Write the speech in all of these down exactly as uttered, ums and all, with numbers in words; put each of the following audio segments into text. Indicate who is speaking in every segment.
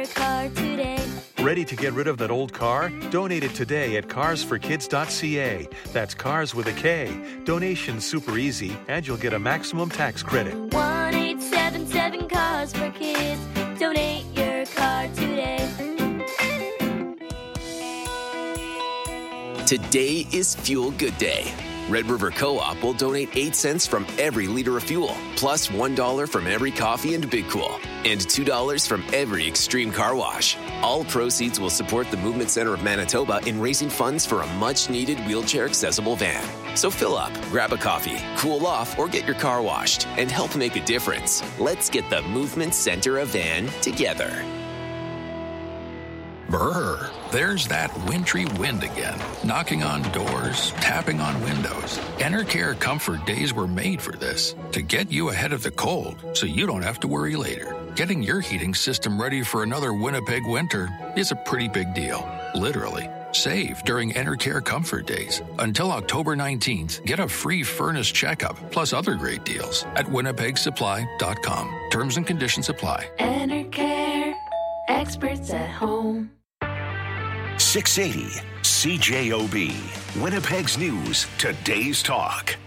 Speaker 1: your car today.
Speaker 2: Ready to get rid of that old car? Donate it today at cars for kids dot c a. That's cars with a K. Donation's super easy, and you'll get a maximum tax credit.
Speaker 1: one eight seven seven Cars for Kids. Donate your car today.
Speaker 3: Today is Fuel Good Day. Red River Co-op will donate eight cents from every liter of fuel, plus one dollar from every coffee and Big Cool, and two dollars from every Extreme Car Wash. All proceeds will support the Movement Center of Manitoba in raising funds for a much-needed wheelchair-accessible van. So fill up, grab a coffee, cool off, or get your car washed, and help make a difference. Let's get the Movement Center of Van together.
Speaker 4: Brr, there's that wintry wind again, knocking on doors, tapping on windows. Enercare Comfort Days were made for this, to get you ahead of the cold so you don't have to worry later. Getting your heating system ready for another Winnipeg winter is a pretty big deal, literally. Save during Enercare Comfort Days. Until October nineteenth, get a free furnace checkup, plus other great deals at winnipeg supply dot com. Terms and conditions apply.
Speaker 1: Enercare, experts at home.
Speaker 5: six eighty C J O B, Winnipeg's News, Today's Talk.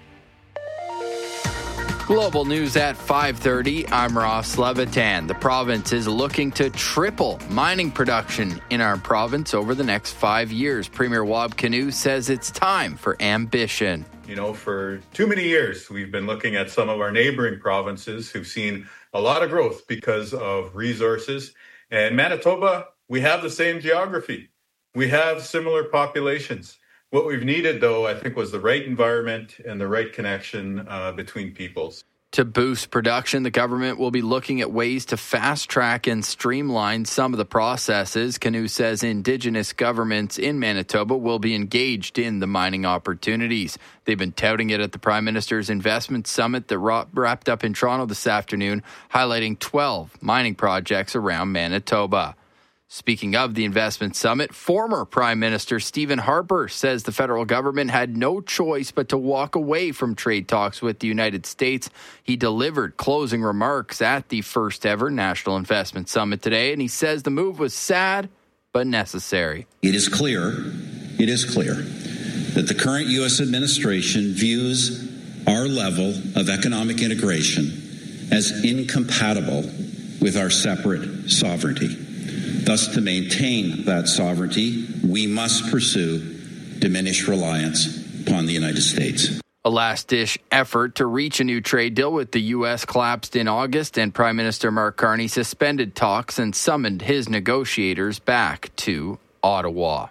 Speaker 6: Global news at five thirty. I'm Ross Levitan. The province is looking to triple mining production in our province over the next five years. Premier Wab Kinew says it's time for ambition.
Speaker 7: You know, for too many years, we've been looking at some of our neighboring provinces who've seen a lot of growth because of resources. And Manitoba, we have the same geography. We have similar populations. What we've needed, though, I think, was the right environment and the right connection uh, between peoples.
Speaker 6: To boost production, the government will be looking at ways to fast-track and streamline some of the processes. Kinew says Indigenous governments in Manitoba will be engaged in the mining opportunities. They've been touting it at the Prime Minister's Investment Summit that wrapped up in Toronto this afternoon, highlighting twelve mining projects around Manitoba. Speaking of the Investment Summit, former Prime Minister Stephen Harper says the federal government had no choice but to walk away from trade talks with the United States. He delivered closing remarks at the first ever National Investment Summit today, and he says the move was sad but necessary.
Speaker 8: It is clear, it is clear that the current U S administration views our level of economic integration as incompatible with our separate sovereignty. Thus, to maintain that sovereignty, we must pursue diminished reliance upon the United States.
Speaker 6: A last-ditch effort to reach a new trade deal with the U S collapsed in August, and Prime Minister Mark Carney suspended talks and summoned his negotiators back to Ottawa.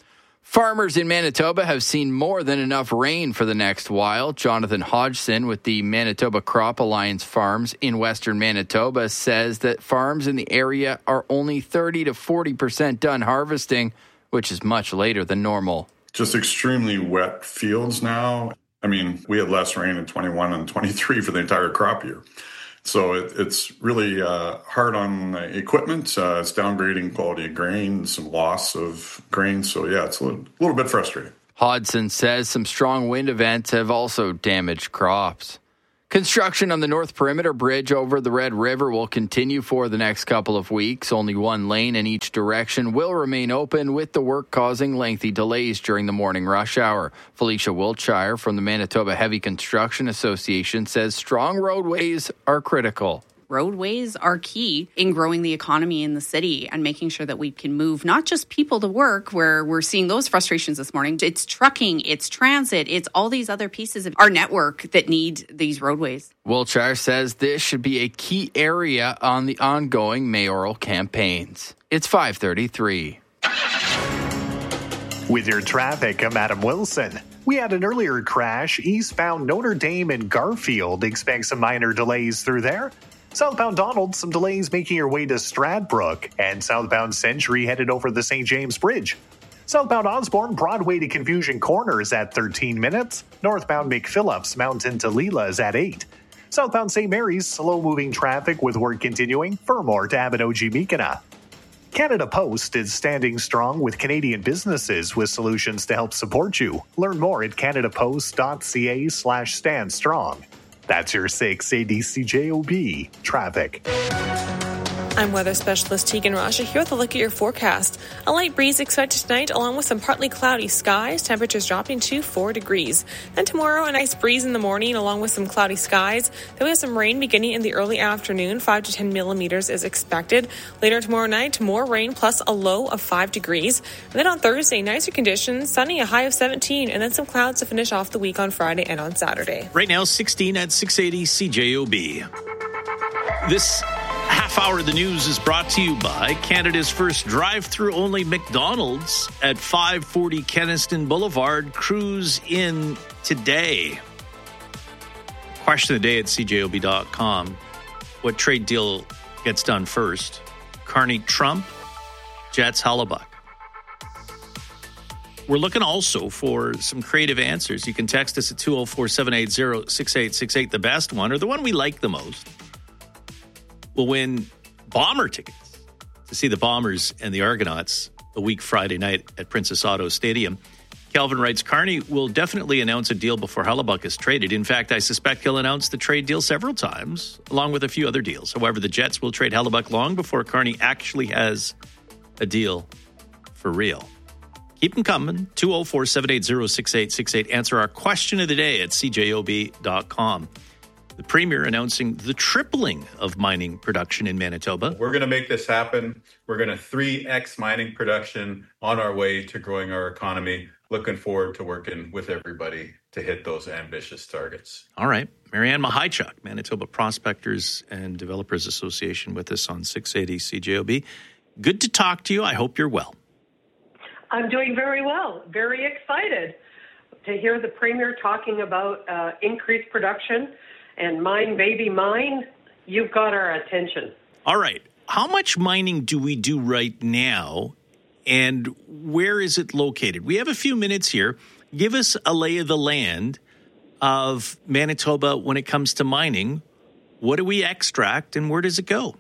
Speaker 6: Farmers in Manitoba have seen more than enough rain for the next while. Jonathan Hodgson with the Manitoba Crop Alliance Farms in western Manitoba says that farms in the area are only thirty to forty percent done harvesting, which is much later than normal.
Speaker 9: Just extremely wet fields now. I mean, we had less rain in twenty-one and twenty-three for the entire crop year. So it, it's really uh, hard on equipment. Uh, it's downgrading quality of grain, some loss of grain. So, yeah, it's a little, a little bit frustrating.
Speaker 6: Hodgson says some strong wind events have also damaged crops. Construction on the North Perimeter Bridge over the Red River will continue for the next couple of weeks. Only one lane in each direction will remain open, with the work causing lengthy delays during the morning rush hour. Felicia Wiltshire from the Manitoba Heavy Construction Association says strong roadways are critical.
Speaker 10: Roadways are key in growing the economy in the city and making sure that we can move not just people to work, where we're seeing those frustrations this morning. It's trucking, it's transit, it's all these other pieces of our network that need these roadways.
Speaker 6: Wiltshire says this should be a key area on the ongoing mayoral campaigns. It's five thirty-three.
Speaker 11: With your traffic, I'm Adam Wilson. We had an earlier crash eastbound Notre Dame and Garfield. Expect some minor delays through there. Southbound Donald, some delays making your way to Stradbrook, and southbound Century headed over the Saint James Bridge. Southbound Osborne, Broadway to Confusion Corners at thirteen minutes. Northbound McPhillips, Mountain to Leela's at eight. Southbound Saint Mary's, slow-moving traffic with work continuing. Fermor to Abinogi-Meekina. Canada Post is standing strong with Canadian businesses with solutions to help support you. Learn more at canadapost.ca slash stand strong. That's your six eighty C J O B traffic.
Speaker 12: I'm weather specialist Tegan Rasha here with a look at your forecast. A light breeze expected tonight along with some partly cloudy skies, temperatures dropping to four degrees. Then tomorrow, a nice breeze in the morning along with some cloudy skies. Then we have some rain beginning in the early afternoon, five to ten millimeters is expected. Later tomorrow night, more rain plus a low of five degrees. And then on Thursday, nicer conditions, sunny, a high of seventeen, and then some clouds to finish off the week on Friday and on Saturday.
Speaker 13: Right now, sixteen at six eighty C J O B. This half hour of the news is brought to you by Canada's first drive-through only McDonald's at five forty Kenniston Boulevard. Cruise in today. Question of the day at C J O B dot com. What trade deal gets done first? Carney Trump, Jets Hellebuyck. We're looking also for some creative answers. You can text us at two oh four, seven eight zero, six eight six eight, the best one, or the one we like the most. Will win Bomber tickets to see the Bombers and the Argonauts a week Friday night at Princess Auto Stadium. Calvin writes, Carney will definitely announce a deal before Hellebuyck is traded. In fact, I suspect he'll announce the trade deal several times, along with a few other deals. However, the Jets will trade Hellebuyck long before Carney actually has a deal for real. Keep them coming. two oh four, seven eight zero, six eight six eight. Answer our question of the day at C J O B dot com. The Premier announcing the tripling of mining production in Manitoba.
Speaker 7: We're going to make this happen. We're going to three X mining production on our way to growing our economy. Looking forward to working with everybody to hit those ambitious targets.
Speaker 13: All right. Marianne Mahaichuk, Manitoba Prospectors and Developers Association, with us on six eighty C J O B. Good to talk to you. I hope you're well.
Speaker 14: I'm doing very well. Very excited to hear the Premier talking about uh, increased production. And mine, baby, mine, you've got our attention.
Speaker 13: All right. How much mining do we do right now, and where is it located? We have a few minutes here. Give us a lay of the land of Manitoba when it comes to mining. What do we extract, and where does it go?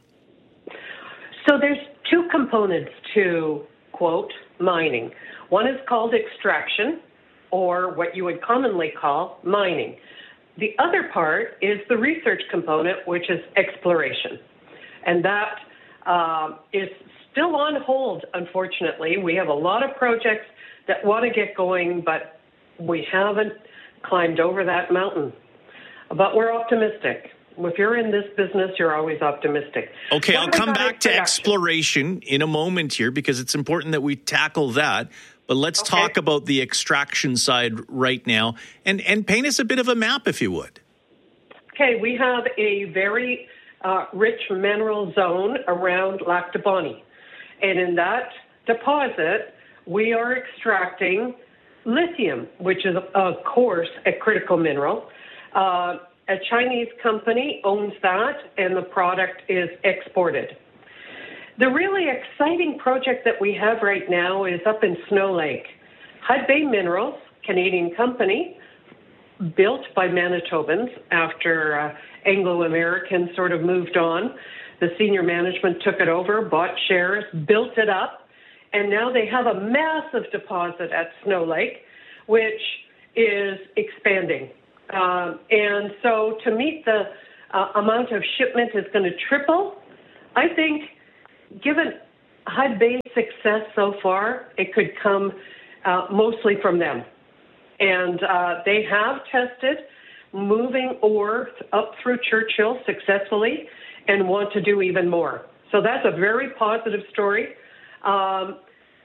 Speaker 14: So there's two components to, quote, mining. One is called extraction, or what you would commonly call mining. The other part is the research component, which is exploration. And that uh, is still on hold, unfortunately. We have a lot of projects that want to get going, but we haven't climbed over that mountain. But we're optimistic. If you're in this business, you're always optimistic.
Speaker 13: Okay,
Speaker 14: what
Speaker 13: I'll come back to exploration in a moment here because it's important that we tackle that. But let's okay. talk about the extraction side right now and, and paint us a bit of a map, if you would.
Speaker 14: Okay, we have a very uh, rich mineral zone around Lac du Bonnet. And in that deposit, we are extracting lithium, which is, of course, a critical mineral. Uh, a Chinese company owns that, and the product is exported. The really exciting project that we have right now is up in Snow Lake. Hudbay Minerals, Canadian company, built by Manitobans after uh, Anglo-Americans sort of moved on. The senior management took it over, bought shares, built it up, and now they have a massive deposit at Snow Lake, which is expanding. Um, and so to meet the uh, amount of shipment is going to triple. I think given Hudbay's success so far, it could come uh, mostly from them. And uh, they have tested moving ore up through Churchill successfully and want to do even more. So that's a very positive story. Um,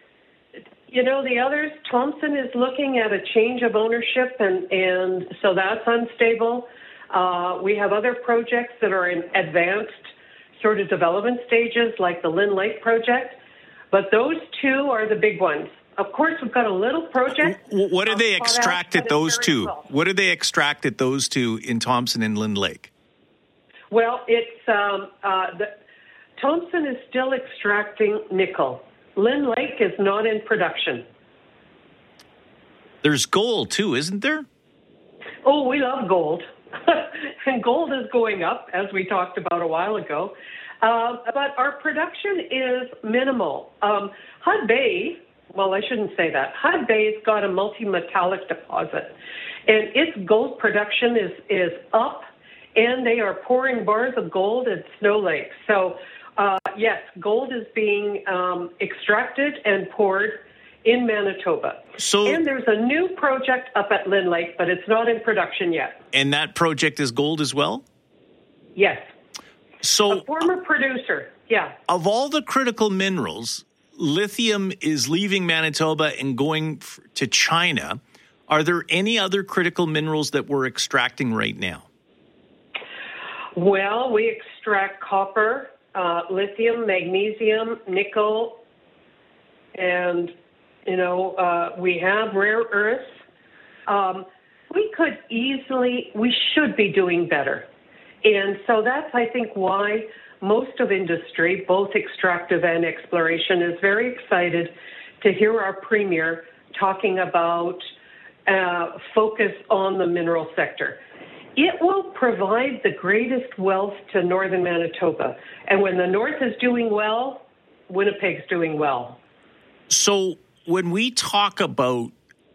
Speaker 14: you know, the others, Thompson is looking at a change of ownership, and, and so that's unstable. Uh, we have other projects that are in advanced sort of development stages, like the Lynn Lake project, but those two are the big ones. Of course, we've got a little project.
Speaker 13: What do they extract at those two? What do they extract at those two in Thompson and Lynn Lake?
Speaker 14: Well, it's um, uh, the, Thompson is still extracting nickel. Lynn Lake is not in production.
Speaker 13: There's gold too, isn't there?
Speaker 14: Oh, we love gold. And gold is going up, as we talked about a while ago. Uh, but our production is minimal. Um, Hudbay, well, I shouldn't say that. Hudbay's got a multi-metallic deposit, and its gold production is, is up, and they are pouring bars of gold at Snow Lake. So Uh, yes, gold is being um, extracted and poured in Manitoba.
Speaker 13: So,
Speaker 14: and there's a new project up at Lynn Lake, but it's not in production yet.
Speaker 13: And that project is gold as well?
Speaker 14: Yes.
Speaker 13: So,
Speaker 14: a former producer, yeah.
Speaker 13: Of all the critical minerals, lithium is leaving Manitoba and going f- to China. Are there any other critical minerals that we're extracting right now?
Speaker 14: Well, we extract copper, uh, lithium, magnesium, nickel, and, you know, uh, we have rare earths. Um, we could easily, we should be doing better. And so that's, I think, why most of industry, both extractive and exploration, is very excited to hear our premier talking about uh, focus on the mineral sector. It will provide the greatest wealth to northern Manitoba. And when the north is doing well, Winnipeg's doing well.
Speaker 13: So when we talk about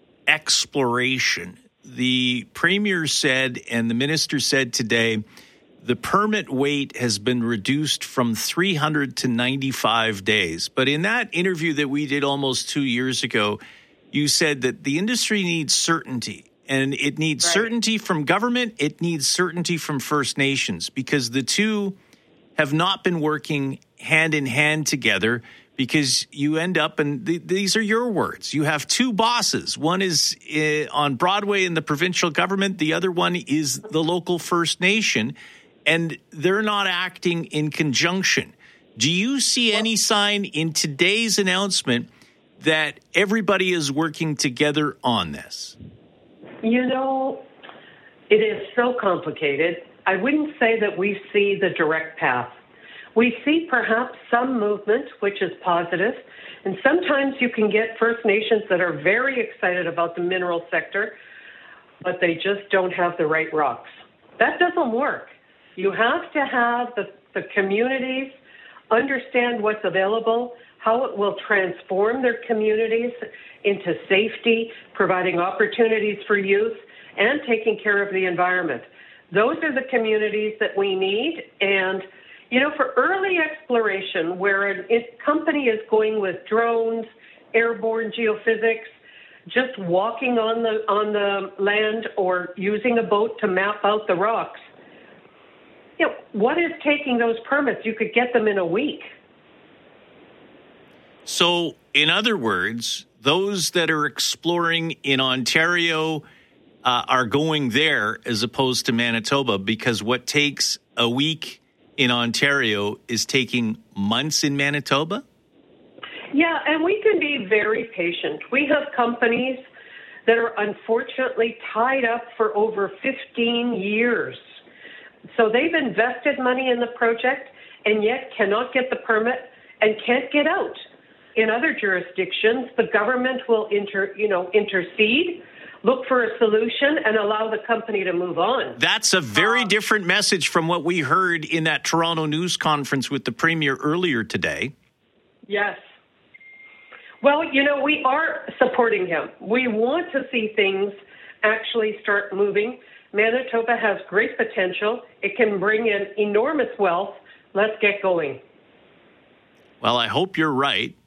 Speaker 13: exploration, the premier said and the minister said today, the permit wait has been reduced from three hundred to ninety-five days. But in that interview that we did almost two years ago, you said that the industry needs certainty. And it needs right. certainty from government. It needs certainty from First Nations, because the two have not been working hand in hand together, because you end up, and th- these are your words, you have two bosses. One is uh, on Broadway in the provincial government. The other one is the local First Nation, and they're not acting in conjunction. Do you see any sign in today's announcement that everybody is working together on this?
Speaker 14: You know, it is so complicated. I wouldn't say that we see the direct path. We see perhaps some movement, which is positive, and sometimes you can get First Nations that are very excited about the mineral sector, but they just don't have the right rocks. That doesn't work. You have to have the, the communities understand what's available, how it will transform their communities into safety, providing opportunities for youth, and taking care of the environment. Those are the communities that we need. And, you know, for early exploration, where a company is going with drones, airborne geophysics, just walking on the on the land or using a boat to map out the rocks, you know, what is taking those permits? You could get them in a week.
Speaker 13: So, in other words, those that are exploring in Ontario uh, are going there as opposed to Manitoba, because what takes a week in Ontario is taking months in Manitoba?
Speaker 14: Yeah, and we can be very patient. We have companies that are unfortunately tied up for over fifteen years. So they've invested money in the project and yet cannot get the permit and can't get out. In other jurisdictions, the government will inter, you know, intercede, look for a solution, and allow the company to move on.
Speaker 13: That's a very um, different message from what we heard in that Toronto news conference with the premier earlier today.
Speaker 14: Yes. Well, you know, we are supporting him. We want to see things actually start moving. Manitoba has great potential. It can bring in enormous wealth. Let's get going.
Speaker 13: Well, I hope you're right.